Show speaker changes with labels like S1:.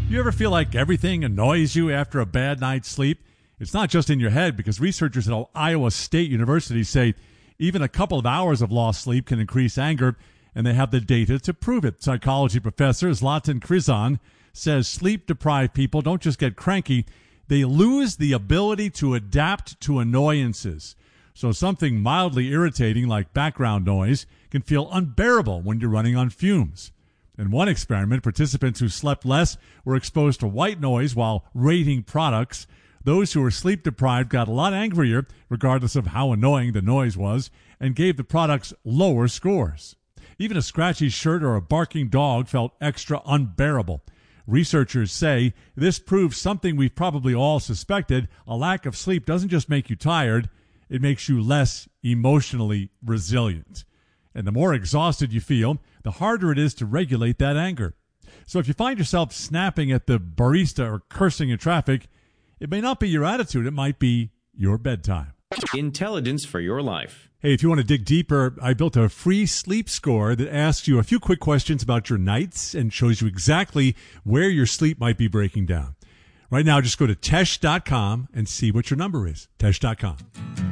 S1: You ever feel like everything annoys you after a bad night's sleep? It's not just in your head, because researchers at Iowa State University say even a couple of hours of lost sleep can increase anger, and they have the data to prove it. Psychology professor Zlatan Krizan says sleep-deprived people don't just get cranky, they lose the ability to adapt to annoyances. So something mildly irritating like background noise can feel unbearable when you're running on fumes. In one experiment, participants who slept less were exposed to white noise while rating products. Those who were sleep-deprived got a lot angrier, regardless of how annoying the noise was, and gave the products lower scores. Even a scratchy shirt or a barking dog felt extra unbearable. Researchers say this proves something we've probably all suspected. A lack of sleep doesn't just make you tired, it makes you less emotionally resilient. And the more exhausted you feel, the harder it is to regulate that anger. So if you find yourself snapping at the barista or cursing in traffic, it may not be your attitude, it might be your bedtime.
S2: Intelligence for your life.
S1: Hey, if you want to dig deeper, I built a free sleep score that asks you a few quick questions about your nights and shows you exactly where your sleep might be breaking down. Right now, just go to Tesh.com and see what your number is. Tesh.com.